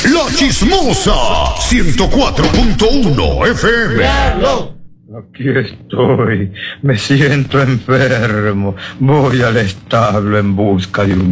La Chismosa 104.1 FM. ¡Diablo! Aquí estoy, me siento enfermo, voy al establo en busca de un